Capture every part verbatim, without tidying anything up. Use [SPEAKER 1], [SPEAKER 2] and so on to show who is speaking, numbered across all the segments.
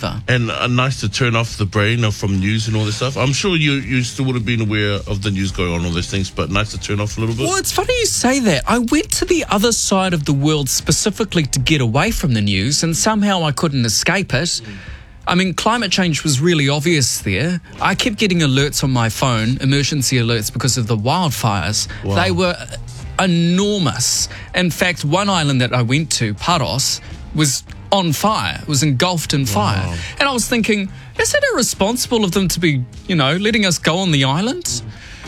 [SPEAKER 1] ever.
[SPEAKER 2] And uh, nice to turn off the brain of, from news and all this stuff. I'm sure you, you still would have been aware of the news going on, all those things, but nice to turn off a little bit.
[SPEAKER 1] Well, it's funny you say that. I went to the other side of the world specifically to get away from the news, and somehow I couldn't escape it. I mean, climate change was really obvious there. I kept getting alerts on my phone, emergency alerts, because of the wildfires.
[SPEAKER 2] Wow.
[SPEAKER 1] They were enormous. In fact, one island that I went to, Paros, was on fire. It was engulfed in fire.
[SPEAKER 2] Wow.
[SPEAKER 1] And I was thinking, is it irresponsible of them to be, you know, letting us go on the island?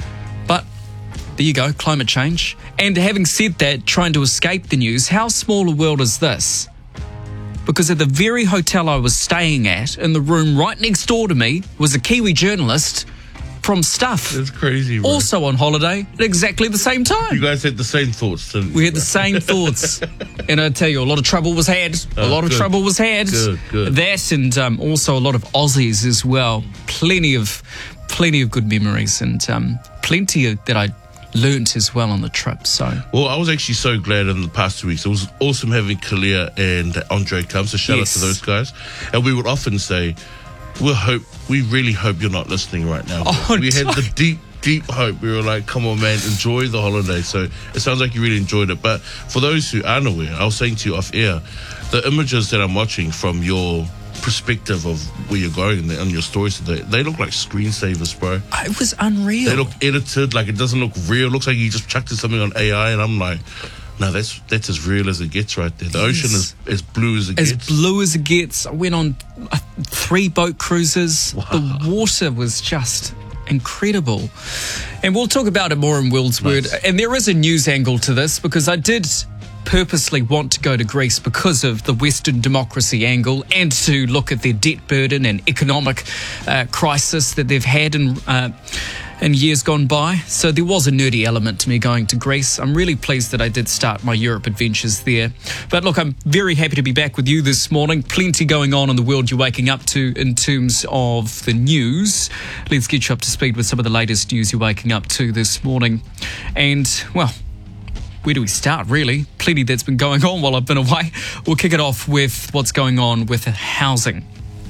[SPEAKER 1] But there you go, climate change. And having said that, trying to escape the news, how small a world is this? Because at the very hotel I was staying at, in the room right next door to me, was a Kiwi journalist from Stuff.
[SPEAKER 2] That's crazy, bro.
[SPEAKER 1] Also on holiday at exactly the same time.
[SPEAKER 2] You guys had the same thoughts, didn't you?
[SPEAKER 1] We had the same thoughts. And I tell you, a lot of trouble was had. A
[SPEAKER 2] Oh,
[SPEAKER 1] lot of
[SPEAKER 2] good.
[SPEAKER 1] trouble was had.
[SPEAKER 2] Good, good.
[SPEAKER 1] That and um, also a lot of Aussies as well. Plenty of, plenty of good memories and um, plenty of, that I learnt as well on the trip. So
[SPEAKER 2] Well, I was actually so glad in the past two weeks. It was awesome having Kalia and Andre come, so shout
[SPEAKER 1] Yes.
[SPEAKER 2] out to those guys. And we would often say, we hope, we really hope you're not listening right now.
[SPEAKER 1] Oh,
[SPEAKER 2] we had
[SPEAKER 1] don't.
[SPEAKER 2] the deep, deep hope. We were like, come on, man, enjoy the holiday. So it sounds like you really enjoyed it. But for those who aren't aware, I was saying to you off air, the images that I'm watching from your perspective of where you're going and, the, and your stories today, they look like screensavers, bro.
[SPEAKER 1] it was unreal.
[SPEAKER 2] They look edited, like it doesn't look real. It looks like you just chucked in something on A I, and I'm like, no, that's that's as real as it gets right there. The ocean is as blue as it
[SPEAKER 1] as
[SPEAKER 2] gets.
[SPEAKER 1] blue as it gets. I went on uh, three boat cruises.
[SPEAKER 2] Wow.
[SPEAKER 1] The water was just incredible. And we'll talk about it more in Will's Word.
[SPEAKER 2] Nice.
[SPEAKER 1] And there is a news angle to this because I did purposely want to go to Greece because of the Western democracy angle and to look at their debt burden and economic uh, crisis that they've had in, uh, in years gone by. So there was a nerdy element to me going to Greece. I'm really pleased that I did start my Europe adventures there. But look, I'm very happy to be back with you this morning. Plenty going on in the world you're waking up to in terms of the news. Let's get you up to speed with some of the latest news you're waking up to this morning. And, well, where do we start, really? Plenty that's been going on while I've been away. We'll kick it off with what's going on with housing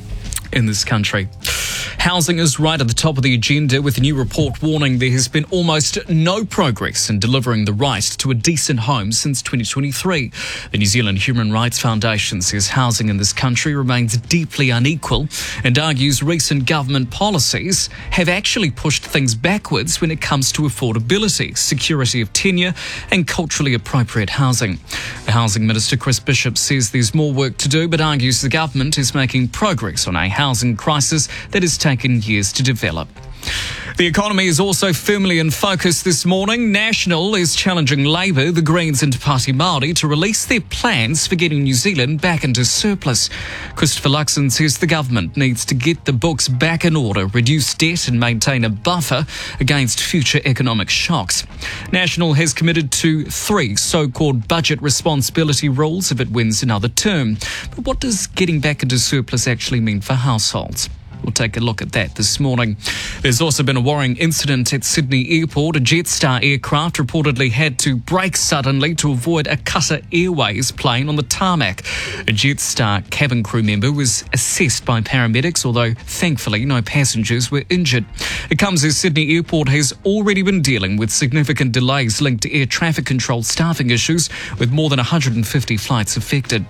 [SPEAKER 1] in this country. Housing is right at the top of the agenda, with a new report warning there has been almost no progress in delivering the right to a decent home since twenty twenty-three. The New Zealand Human Rights Foundation says housing in this country remains deeply unequal and argues recent government policies have actually pushed things backwards when it comes to affordability, security of tenure and culturally appropriate housing. The Housing Minister, Chris Bishop, says there's more work to do, but argues the government is making progress on a housing crisis that has taken years to develop. The economy is also firmly in focus this morning. National is challenging Labour, the Greens and Party Māori to release their plans for getting New Zealand back into surplus. Christopher Luxon says the government needs to get the books back in order, reduce debt and maintain a buffer against future economic shocks. National has committed to three so-called budget responsibility rules if it wins another term. But what does getting back into surplus actually mean for households? We'll take a look at that this morning. There's also been a worrying incident at Sydney Airport. A Jetstar aircraft reportedly had to brake suddenly to avoid a Qatar Airways plane on the tarmac. A Jetstar cabin crew member was assessed by paramedics, although thankfully no passengers were injured. It comes as Sydney Airport has already been dealing with significant delays linked to air traffic control staffing issues, with more than one hundred fifty flights affected.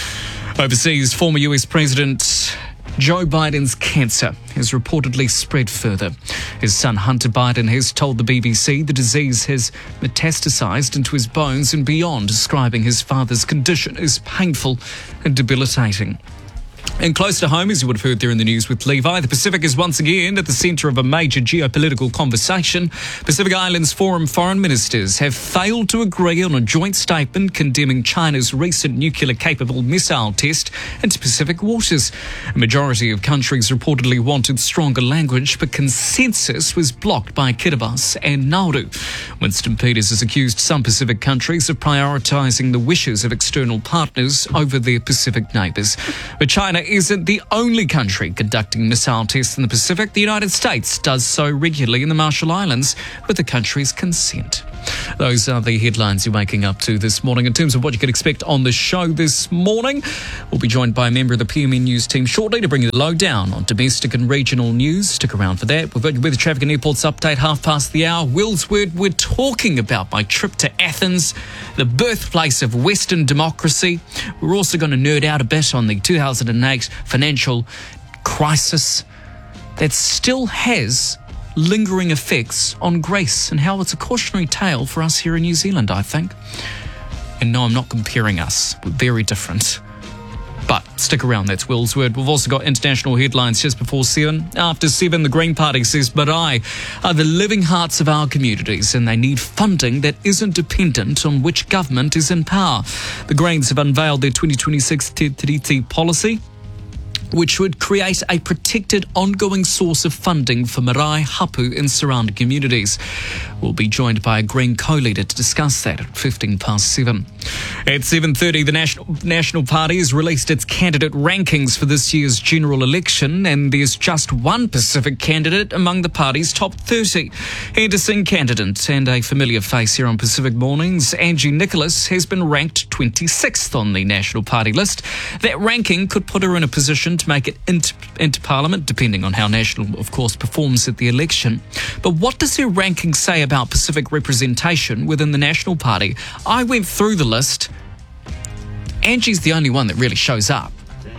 [SPEAKER 1] Overseas, former U S President Joe Biden's cancer has reportedly spread further. His son Hunter Biden has told the B B C the disease has metastasized into his bones and beyond, describing his father's condition as painful and debilitating. And close to home, as you would have heard there in the news with Levi, the Pacific is once again at the centre of a major geopolitical conversation. Pacific Islands Forum foreign ministers have failed to agree on a joint statement condemning China's recent nuclear-capable missile test into Pacific waters. A majority of countries reportedly wanted stronger language, but consensus was blocked by Kiribati and Nauru. Winston Peters has accused some Pacific countries of prioritising the wishes of external partners over their Pacific neighbours. But China isn't the only country conducting missile tests in the Pacific. The United States does so regularly in the Marshall Islands with the country's consent. Those are the headlines you're waking up to this morning. In terms of what you can expect on the show this morning, we'll be joined by a member of the P M N News team shortly to bring you the lowdown on domestic and regional news. Stick around for that. We've got your weather, traffic and airports update half past the hour. Will's Word, we're talking about my trip to Athens, the birthplace of Western democracy. We're also going to nerd out a bit on the two thousand eight financial crisis that still has lingering effects on Greece and how it's a cautionary tale for us here in New Zealand, I think. And no, I'm not comparing us. We're very different. But stick around, that's Will's Word. We've also got international headlines just before seven. After seven, the Green Party says Marae are the living hearts of our communities and they need funding that isn't dependent on which government is in power. The Greens have unveiled their twenty twenty-six Te Tiriti policy, which would create a protected ongoing source of funding for Marae, Hapu and surrounding communities. We'll be joined by a Green co-leader to discuss that at fifteen past seven. At seven thirty, the National National Party has released its candidate rankings for this year's general election, and there's just one Pacific candidate among the party's top thirty. Henderson candidate and a familiar face here on Pacific Mornings, Angie Nicholas, has been ranked twenty-sixth on the National Party list. That ranking could put her in a position to make it into, into Parliament, depending on how National, of course, performs at the election. But what does her ranking say about Pacific representation within the National Party? I went through the list. Angie's the only one that really shows up.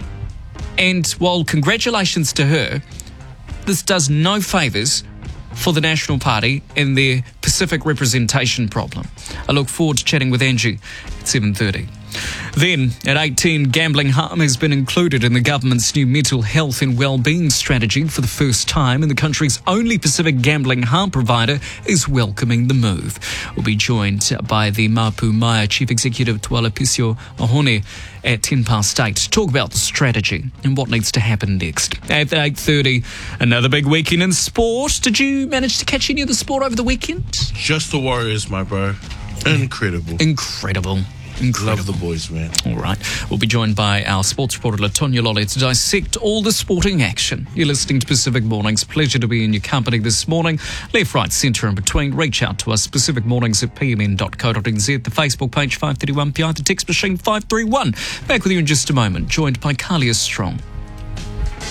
[SPEAKER 1] And while congratulations to her, this does no favours for the National Party and their Pacific representation problem. I look forward to chatting with Angie at seven thirty. Then, at eighteen, gambling harm has been included in the government's new mental health and wellbeing strategy for the first time, and the country's only Pacific gambling harm provider is welcoming the move. We'll be joined by the Mapu Maya Chief Executive Tuala Pisio Ohone at ten past eight to talk about the strategy and what needs to happen next. At eight thirty, another big weekend in sport. Did you manage to catch any of the sport over the weekend?
[SPEAKER 2] Just the Warriors, my bro. Incredible.
[SPEAKER 1] Incredible. Incredible.
[SPEAKER 2] Love the boys, man.
[SPEAKER 1] All right. We'll be joined by our sports reporter, Latonya Lolly, to dissect all the sporting action. You're listening to Pacific Mornings. Pleasure to be in your company this morning. Left, right, centre and between. Reach out to us, Pacific Mornings at p m n dot co dot n z, the Facebook page five thirty-one P I, the text machine five three one. Back with you in just a moment, joined by Kalia Strong.